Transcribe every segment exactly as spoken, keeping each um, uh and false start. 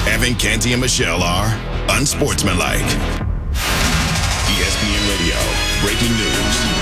Evan, Canty, and Michelle are unsportsmanlike. E S P N Radio, breaking news.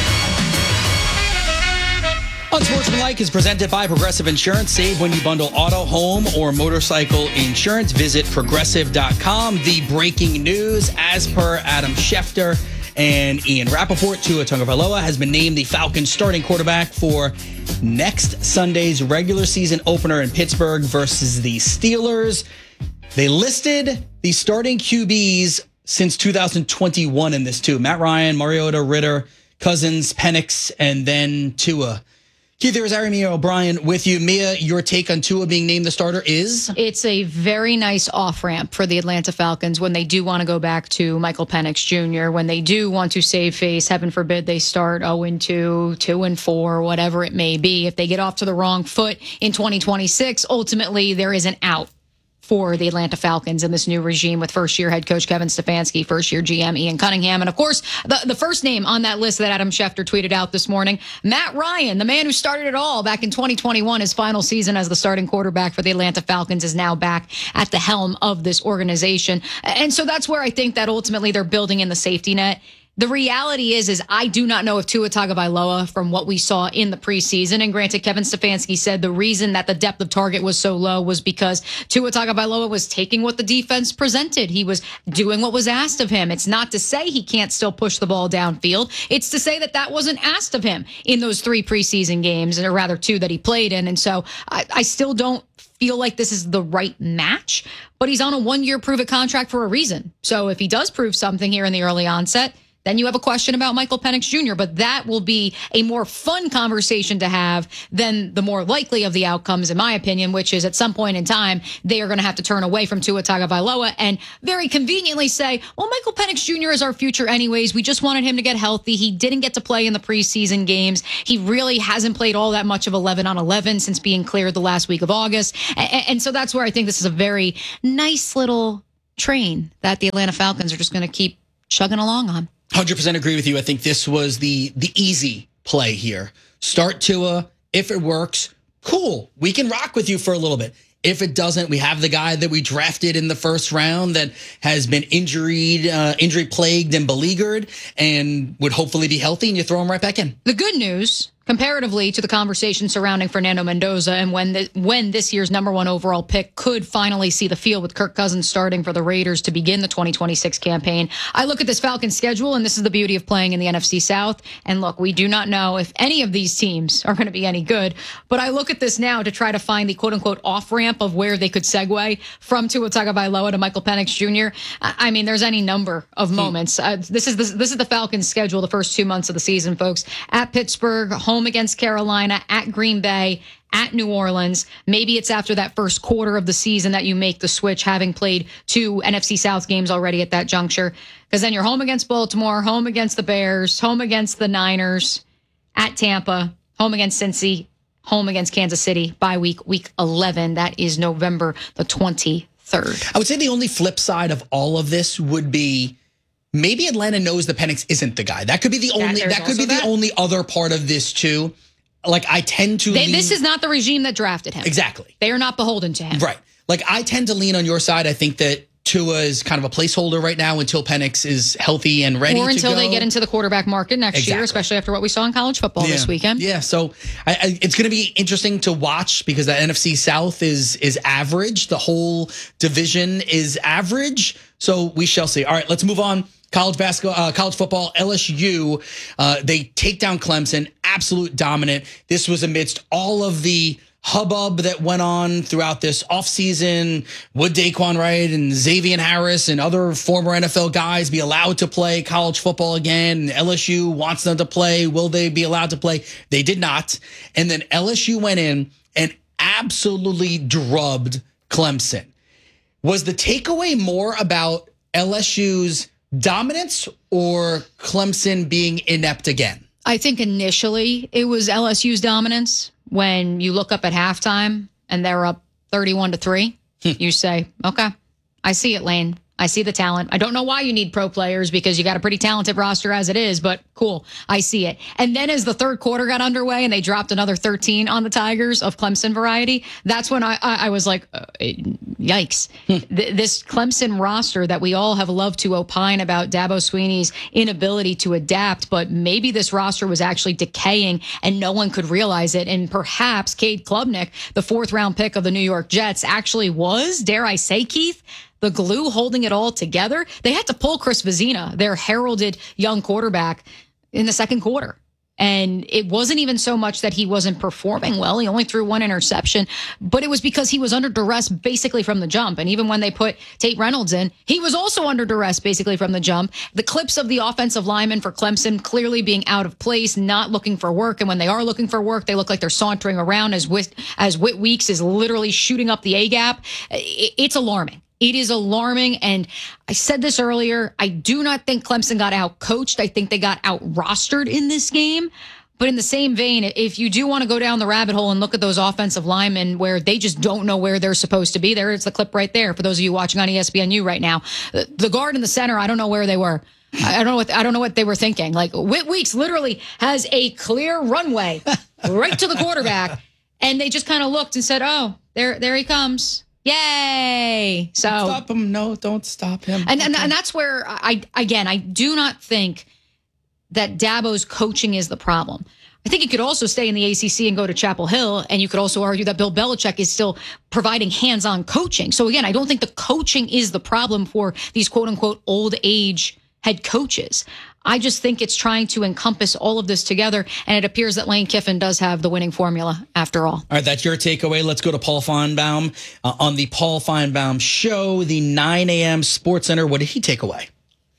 Unsportsmanlike is presented by Progressive Insurance. Save when you bundle auto, home, or motorcycle insurance. Visit progressive dot com. The breaking news, as per Adam Schefter and Ian Rappaport, Tua Tagovailoa has been named the Falcons starting quarterback for next Sunday's regular season opener in Pittsburgh versus the Steelers. They listed the starting Q Bs since two thousand twenty-one in this too. Matt Ryan, Mariota, Ritter, Cousins, Penix, and then Tua. Keith, there is Ari Mia O'Brien with you. Mia, your take on Tua being named the starter is? It's a very nice off-ramp for the Atlanta Falcons when they do want to go back to Michael Penix Junior, when they do want to save face. Heaven forbid they start oh and two, two and four, whatever it may be. If they get off to the wrong foot in twenty twenty-six, ultimately there is an out for the Atlanta Falcons in this new regime with first-year head coach Kevin Stefanski, first-year G M Ian Cunningham, and of course, the, the first name on that list that Adam Schefter tweeted out this morning, Matt Ryan, the man who started it all back in twenty twenty-one. His final season as the starting quarterback for the Atlanta Falcons is now back at the helm of this organization. And so that's where I think that ultimately they're building in the safety net. The reality is, is I do not know if Tua Tagovailoa, from what we saw in the preseason, and granted, Kevin Stefanski said the reason that the depth of target was so low was because Tua Tagovailoa was taking what the defense presented. He was doing what was asked of him. It's not to say he can't still push the ball downfield. It's to say that that wasn't asked of him in those three preseason games, or rather two that he played in. And so I, I still don't feel like this is the right match, but he's on a one-year prove-it contract for a reason. So if he does prove something here in the early onset, then you have a question about Michael Penix Junior But that will be a more fun conversation to have than the more likely of the outcomes, in my opinion, which is at some point in time, they are going to have to turn away from Tua Tagovailoa and very conveniently say, well, Michael Penix Junior is our future anyways. We just wanted him to get healthy. He didn't get to play in the preseason games. He really hasn't played all that much of eleven on eleven since being cleared the last week of August. And, and so that's where I think this is a very nice little train that the Atlanta Falcons are just going to keep chugging along on. one hundred percent agree with you. I think this was the the easy play here. Start Tua. If it works, cool. We can rock with you for a little bit. If it doesn't, we have the guy that we drafted in the first round that has been injured, uh, injury plagued and beleaguered and would hopefully be healthy, and you throw him right back in. The good news, comparatively to the conversation surrounding Fernando Mendoza and when the, when this year's number one overall pick could finally see the field with Kirk Cousins starting for the Raiders to begin the twenty twenty-six campaign. I look at this Falcons schedule, and this is the beauty of playing in the N F C South. And look, we do not know if any of these teams are going to be any good, but I look at this now to try to find the quote-unquote off-ramp of where they could segue from Tua Tagovailoa to Michael Penix Junior I mean, there's any number of moments. Uh, this is the, this is the Falcons schedule the first two months of the season, folks. At Pittsburgh, home Home against Carolina, at Green Bay, at New Orleans. Maybe it's after that first quarter of the season that you make the switch, having played two N F C South games already at that juncture. Because then you're home against Baltimore, home against the Bears, home against the Niners, at Tampa, home against Cincy, home against Kansas City, bye week, week eleven. That is November the twenty-third. I would say the only flip side of all of this would be maybe Atlanta knows that Penix isn't the guy. That could be the only. That, that could be that. the only other part of this too. Like I tend to. They, lean, this is not the regime that drafted him. Exactly. They are not beholden to him. Right. Like I tend to lean on your side. I think that Tua is kind of a placeholder right now until Penix is healthy and ready to go. Or until they get into the quarterback market next exactly. year, especially after what we saw in college football yeah. this weekend. Yeah. So I, I, it's going to be interesting to watch because the N F C South is is average. The whole division is average. So we shall see. All right, let's move on. College basketball, uh, college football, L S U, uh, they take down Clemson, absolute dominant. This was amidst all of the hubbub that went on throughout this offseason. Would Daquan Wright and Xavier Harris and other former N F L guys be allowed to play college football again? And L S U wants them to play. Will they be allowed to play? They did not. And then L S U went in and absolutely drubbed Clemson. Was the takeaway more about L S U's dominance or Clemson being inept again? I think initially it was L S U's dominance. When you look up at halftime and they're up thirty-one to three, you say, okay, I see it, Lane. I see the talent. I don't know why you need pro players because you got a pretty talented roster as it is, but cool. I see it. And then as the third quarter got underway and they dropped another thirteen on the Tigers of Clemson variety, that's when I, I, I was like, uh, yikes. Th- this Clemson roster that we all have loved to opine about Dabo Swinney's inability to adapt, but maybe this roster was actually decaying and no one could realize it. And perhaps Cade Klubnik, the fourth round pick of the New York Jets, actually was, dare I say, Keith, the glue holding it all together. They had to pull Chris Vezina, their heralded young quarterback, in the second quarter. And it wasn't even so much that he wasn't performing well. He only threw one interception, but it was because he was under duress basically from the jump. And even when they put Tate Reynolds in, he was also under duress basically from the jump. The clips of the offensive linemen for Clemson clearly being out of place, not looking for work. And when they are looking for work, they look like they're sauntering around as Whit, as Whit Weeks is literally shooting up the A-gap. It's alarming. It is alarming. And I said this earlier. I do not think Clemson got out coached. I think they got out rostered in this game. But in the same vein, if you do want to go down the rabbit hole and look at those offensive linemen where they just don't know where they're supposed to be, there is the clip right there for those of you watching on E S P N U right now. The guard in the center, I don't know where they were. I don't know what I don't know what they were thinking. Like Whit Weeks literally has a clear runway right to the quarterback, and they just kind of looked and said, "Oh, there, there he comes." Yay! So don't stop him. No, don't stop him. And, and and that's where I again I do not think that Dabo's coaching is the problem. I think he could also stay in the A C C and go to Chapel Hill, and you could also argue that Bill Belichick is still providing hands-on coaching. So again, I don't think the coaching is the problem for these quote-unquote old age head coaches. I just think it's trying to encompass all of this together, and it appears that Lane Kiffin does have the winning formula after all. All right, that's your takeaway. Let's go to Paul Feinbaum. Uh, on the Paul Feinbaum Show, the nine a.m. Sports Center, what did he take away?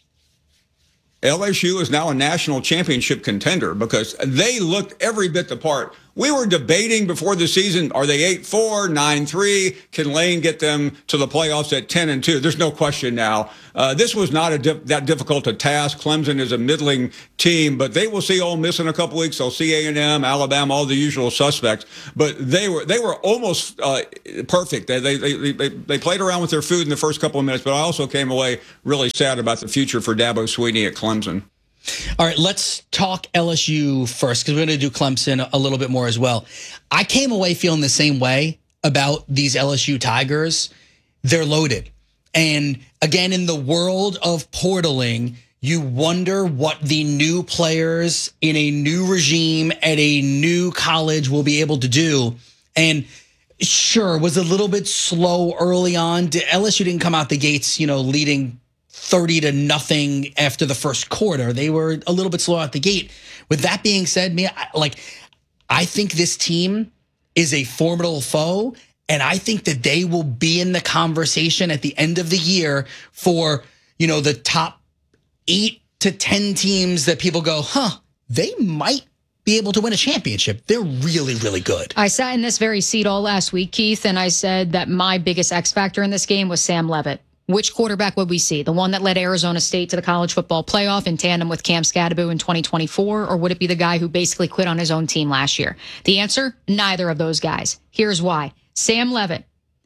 L S U is now a national championship contender because they looked every bit the part. We were debating before the season, are they eight four, nine three? Can Lane get them to the playoffs at ten and two? There's no question now. Uh, this was not a dif- that difficult a task. Clemson is a middling team, but they will see Ole Miss in a couple weeks. They'll see A and M, Alabama, all the usual suspects. But they were they were almost uh, perfect. They, they they they they played around with their food in the first couple of minutes, but I also came away really sad about the future for Dabo Swinney at Clemson. All right, let's talk L S U first because we're going to do Clemson a little bit more as well. I came away feeling the same way about these L S U Tigers. They're loaded. And again, in the world of portaling, you wonder what the new players in a new regime at a new college will be able to do. And sure, was a little bit slow early on. L S U didn't come out the gates, you know, leading thirty to nothing after the first quarter. They were a little bit slow out the gate. With that being said, me, I, like, I think this team is a formidable foe, and I think that they will be in the conversation at the end of the year for, you know, the top eight to ten teams that people go, huh, they might be able to win a championship. They're really, really good. I sat in this very seat all last week, Keith, and I said that my biggest X factor in this game was Sam Leavitt. Which quarterback would we see? The one that led Arizona State to the college football playoff in tandem with Cam Scadaboo in twenty twenty-four? Or would it be the guy who basically quit on his own team last year? The answer, neither of those guys. Here's why. Sam Leavitt,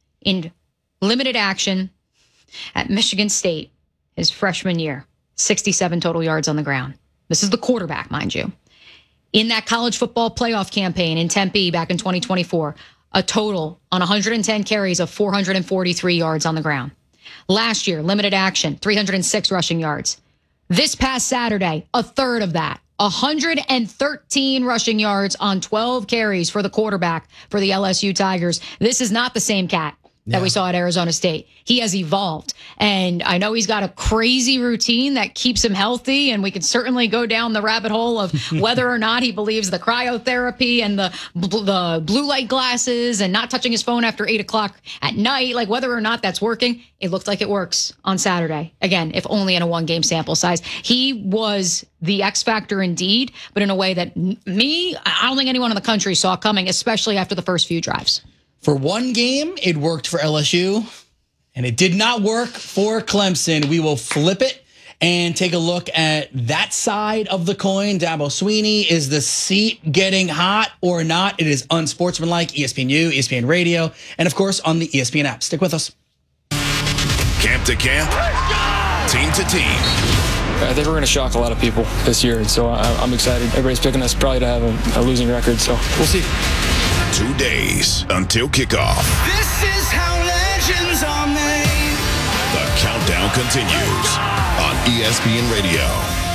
in limited action at Michigan State his freshman year, sixty-seven total yards on the ground. This is the quarterback, mind you. In that college football playoff campaign in Tempe back in twenty twenty-four, a total on one hundred ten carries of four hundred forty-three yards on the ground. Last year, limited action, three hundred six rushing yards. This past Saturday, a third of that, one hundred thirteen rushing yards on twelve carries for the quarterback for the L S U Tigers. This is not the same cat that yeah. we saw at Arizona State. He has evolved. And I know he's got a crazy routine that keeps him healthy. And we can certainly go down the rabbit hole of whether or not he believes the cryotherapy and the, the blue light glasses and not touching his phone after eight o'clock at night, like whether or not that's working. It looked like it works on Saturday. Again, if only in a one game sample size. He was the X factor indeed, but in a way that me, I don't think anyone in the country saw coming, especially after the first few drives. For one game, it worked for L S U, and it did not work for Clemson. We will flip it and take a look at that side of the coin. Dabo Swinney, is the seat getting hot or not? It is unsportsmanlike. E S P N U, E S P N Radio, and of course on the E S P N app. Stick with us. Camp to camp, team to team. I think we're going to shock a lot of people this year, and so I'm excited. Everybody's picking us probably to have a, a losing record, so we'll see. Two days until kickoff. This is how legends are made. The countdown continues on E S P N Radio.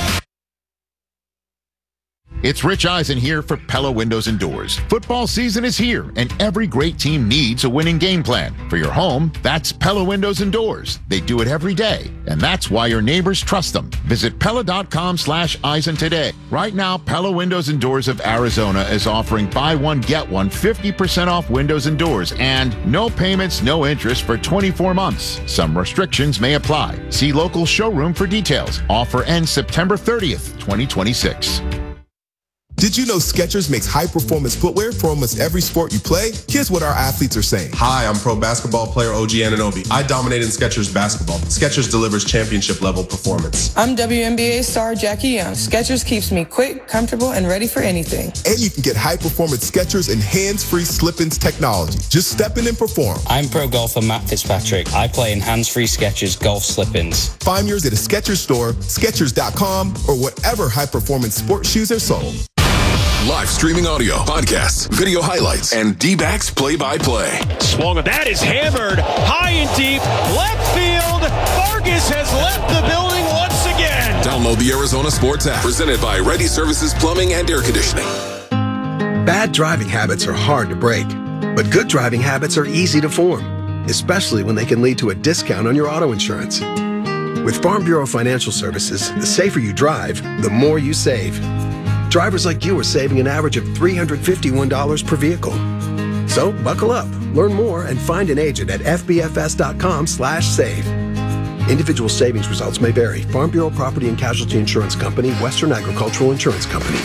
It's Rich Eisen here for Pella Windows and Doors. Football season is here, and every great team needs a winning game plan. For your home, that's Pella Windows and Doors. They do it every day, and that's why your neighbors trust them. Visit Pella.com slash Eisen today. Right now, Pella Windows and Doors of Arizona is offering buy one, get one, fifty percent off windows and doors, and no payments, no interest for twenty-four months. Some restrictions may apply. See local showroom for details. Offer ends September thirtieth, twenty twenty-six. Did you know Skechers makes high-performance footwear for almost every sport you play? Here's what our athletes are saying. Hi, I'm pro basketball player O G Anunoby. I dominate in Skechers basketball. Skechers delivers championship-level performance. I'm W N B A star Jackie Young. Skechers keeps me quick, comfortable, and ready for anything. And you can get high-performance Skechers and hands-free slip-ins technology. Just step in and perform. I'm pro golfer Matt Fitzpatrick. I play in hands-free Skechers golf slip-ins. Find yours at a Skechers store, Skechers dot com, or whatever high-performance sports shoes are sold. Live streaming audio, podcasts, video highlights, and D-backs play-by-play. Swung, that is hammered high and deep, left field. Vargas has left the building once again. Download the Arizona Sports app, presented by Ready Services Plumbing and Air Conditioning. Bad driving habits are hard to break, but good driving habits are easy to form, especially when they can lead to a discount on your auto insurance. With Farm Bureau Financial Services, the safer you drive, the more you save. Drivers like you are saving an average of three hundred fifty-one dollars per vehicle. So buckle up, learn more, and find an agent at F B F S dot com slash save. Individual savings results may vary. Farm Bureau Property and Casualty Insurance Company, Western Agricultural Insurance Company.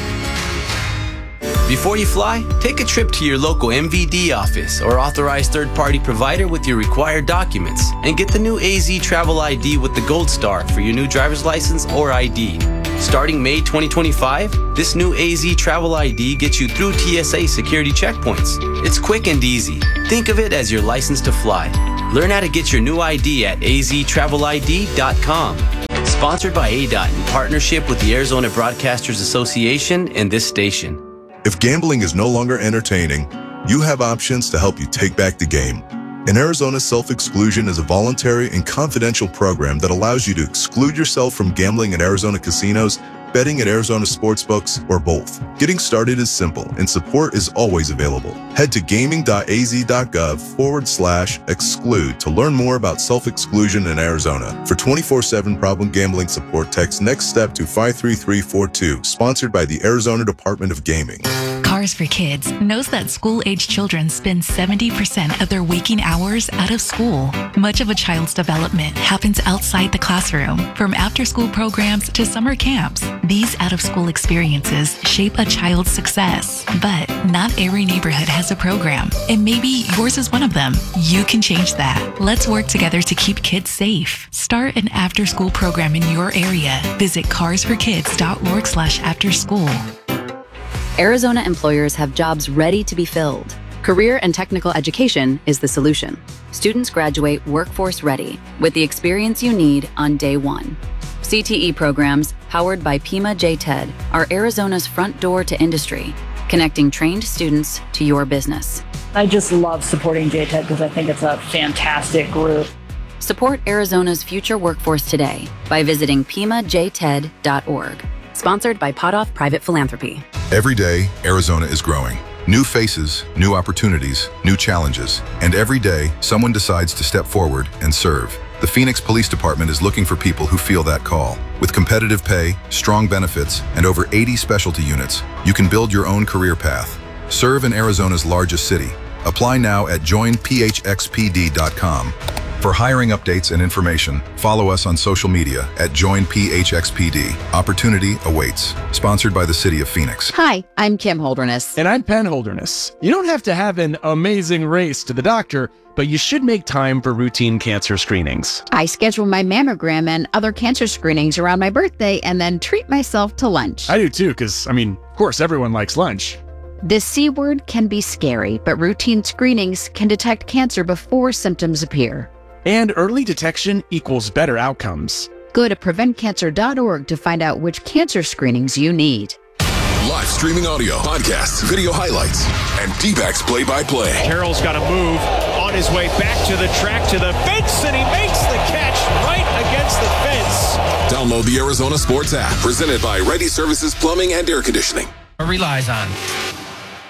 Before you fly, take a trip to your local M V D office or authorized third-party provider with your required documents and get the new A Z Travel I D with the Gold Star for your new driver's license or I D. Starting May twenty twenty-five, this new A Z Travel I D gets you through T S A security checkpoints. It's quick and easy. Think of it as your license to fly. Learn how to get your new I D at A Z travel I D dot com. Sponsored by A D O T in partnership with the Arizona Broadcasters Association and this station. If gambling is no longer entertaining, you have options to help you take back the game. In Arizona, self-exclusion is a voluntary and confidential program that allows you to exclude yourself from gambling at Arizona casinos, betting at Arizona sportsbooks, or both. Getting started is simple, and support is always available. Head to gaming.az.gov forward slash exclude to learn more about self-exclusion in Arizona. For twenty-four seven problem gambling support, text Next Step to five three three four two, sponsored by the Arizona Department of Gaming. Cars for Kids knows that school-age children spend seventy percent of their waking hours out of school. Much of a child's development happens outside the classroom, from after-school programs to summer camps. These out-of-school experiences shape a child's success, but not every neighborhood has a program, and maybe yours is one of them. You can change that. Let's work together to keep kids safe. Start an after-school program in your area. Visit cars for kids dot org slash after school. Arizona employers have jobs ready to be filled. Career and technical education is the solution. Students graduate workforce ready with the experience you need on day one. C T E programs, powered by Pima J TED, are Arizona's front door to industry, connecting trained students to your business. I just love supporting J TED because I think it's a fantastic group. Support Arizona's future workforce today by visiting pima j ted dot org. Sponsored by Potoff Private Philanthropy. Every day, Arizona is growing. New faces, new opportunities, new challenges. And every day, someone decides to step forward and serve. The Phoenix Police Department is looking for people who feel that call. With competitive pay, strong benefits, and over eighty specialty units, you can build your own career path. Serve in Arizona's largest city. Apply now at join p h x p d dot com. For hiring updates and information, follow us on social media at join p h x p d. Opportunity awaits. Sponsored by the City of Phoenix. Hi, I'm Kim Holderness. And I'm Penn Holderness. You don't have to have an amazing race to the doctor, but you should make time for routine cancer screenings. I schedule my mammogram and other cancer screenings around my birthday and then treat myself to lunch. I do too, because, I mean, of course, everyone likes lunch. The C word can be scary, but routine screenings can detect cancer before symptoms appear. And early detection equals better outcomes. Go to prevent cancer dot org to find out which cancer screenings you need. Live streaming audio, podcasts, video highlights, and D-backs play-by-play. Carroll's got to move on his way back to the track, to the fence, and he makes the catch right against the fence. Download the Arizona Sports app, presented by Ready Services Plumbing and Air Conditioning. Relies on.